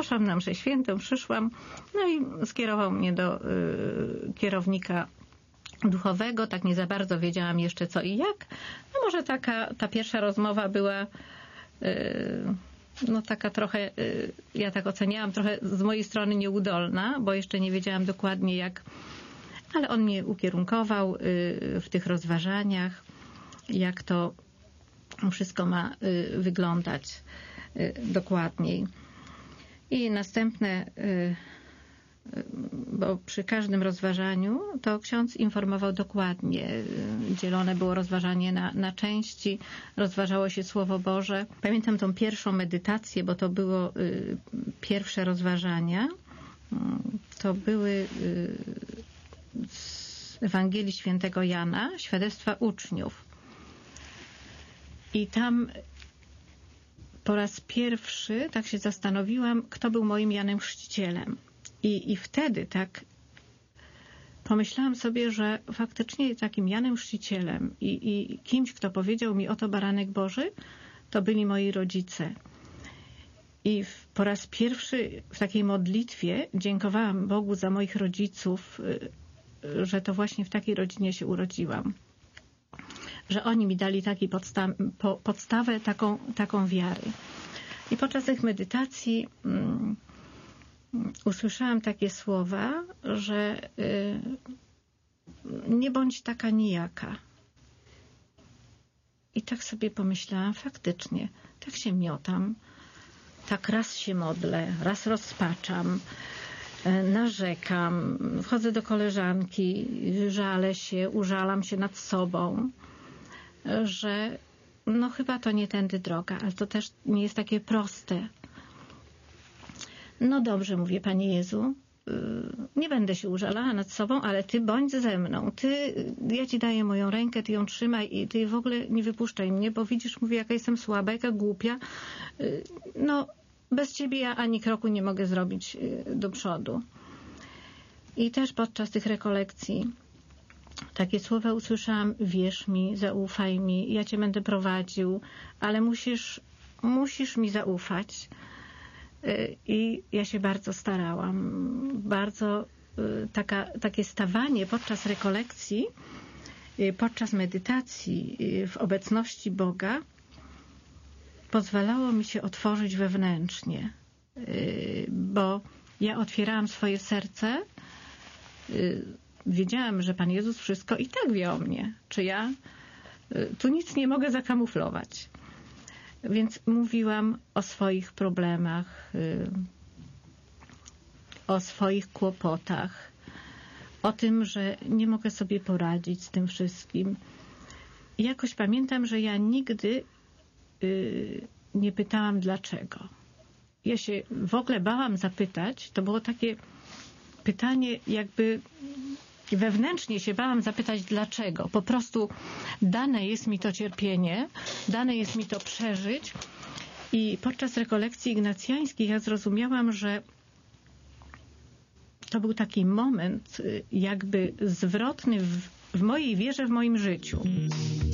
Poszłam na mszę świętą, przyszłam, no i skierował mnie do kierownika duchowego, tak nie za bardzo wiedziałam jeszcze co i jak. No może ta pierwsza rozmowa była no taka trochę, ja tak oceniałam, trochę z mojej strony nieudolna, bo jeszcze nie wiedziałam dokładnie jak, ale on mnie ukierunkował w tych rozważaniach, jak to wszystko ma wyglądać dokładniej. I następne, bo przy każdym rozważaniu to ksiądz informował dokładnie. Dzielone było rozważanie na części, rozważało się Słowo Boże. Pamiętam tą pierwszą medytację, bo to było pierwsze rozważania. To były z Ewangelii Świętego Jana, świadectwa uczniów. I tam po raz pierwszy tak się zastanowiłam, kto był moim Janem Chrzcicielem. I wtedy tak pomyślałam sobie, że faktycznie takim Janem Chrzcicielem i kimś, kto powiedział mi oto baranek Boży, to byli moi rodzice. I po raz pierwszy w takiej modlitwie dziękowałam Bogu za moich rodziców, że to właśnie w takiej rodzinie się urodziłam. Że oni mi dali taką podstawę, taką wiary. I podczas tych medytacji usłyszałam takie słowa, że nie bądź taka nijaka. I tak sobie pomyślałam, faktycznie, tak się miotam, tak raz się modlę, raz rozpaczam, narzekam, wchodzę do koleżanki, żalę się, użalam się nad sobą, że no chyba to nie tędy droga, ale to też nie jest takie proste. No dobrze, mówię, Panie Jezu, nie będę się użalała nad sobą, ale Ty bądź ze mną. Ja Ci daję moją rękę, Ty ją trzymaj i Ty w ogóle nie wypuszczaj mnie, bo widzisz, mówię, jaka jestem słaba, jaka głupia. No, bez Ciebie ja ani kroku nie mogę zrobić do przodu. I też podczas tych rekolekcji takie słowa usłyszałam: wierz mi, zaufaj mi, ja Cię będę prowadził, ale musisz mi zaufać. I ja się bardzo starałam. Bardzo takie stawanie podczas rekolekcji, podczas medytacji w obecności Boga pozwalało mi się otworzyć wewnętrznie, bo ja otwierałam swoje serce, wiedziałam, że Pan Jezus wszystko i tak wie o mnie, czy ja tu nic nie mogę zakamuflować. Więc mówiłam o swoich problemach, o swoich kłopotach, o tym, że nie mogę sobie poradzić z tym wszystkim. I jakoś pamiętam, że ja nigdy nie pytałam dlaczego. Ja się w ogóle bałam zapytać. To było takie pytanie, jakby wewnętrznie się bałam zapytać dlaczego. Po prostu dane jest mi to cierpienie, dane jest mi to przeżyć. I podczas rekolekcji ignacjańskich ja zrozumiałam, że to był taki moment jakby zwrotny w mojej wierze, w moim życiu.